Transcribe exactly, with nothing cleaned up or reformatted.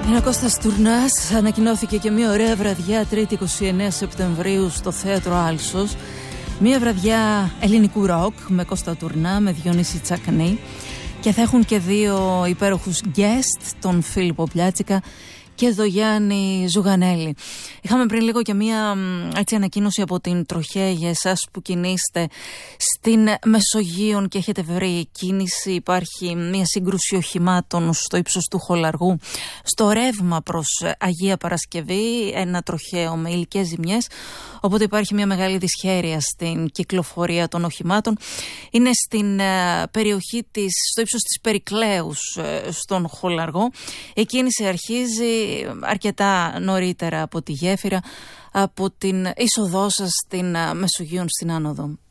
Είναι ο Κώστας Τουρνάς. Ανακοινώθηκε και μια ωραία βραδιά Τρίτη είκοσι εννέα Σεπτεμβρίου στο Θέατρο Άλσος. Μια βραδιά ελληνικού ροκ με Κώστα Τουρνά, με Διονύση Τσακνή. Και θα έχουν και δύο υπέροχους guest, τον Φίλιππο Πλιάτσικα και τον Γιάννη Ζουγανέλη. Είχαμε πριν λίγο και μία έτσι, ανακοίνωση από την Τροχέα για εσάς που κινείστε στην Μεσογείο και έχετε βρει κίνηση. Υπάρχει μία σύγκρουση οχημάτων στο ύψος του Χολαργού, στο ρεύμα προς Αγία Παρασκευή, ένα τροχαίο με υλικές ζημιές. Οπότε υπάρχει μία μεγάλη δυσχέρεια στην κυκλοφορία των οχημάτων. Είναι στην uh, περιοχή της, στο ύψος της Περικλέους, uh, στον Χολαργό. Η κίνηση αρχίζει αρκετά νωρίτερα από τη γέφυρα, από την είσοδό σας στην uh, Μεσογείο στην άνοδο.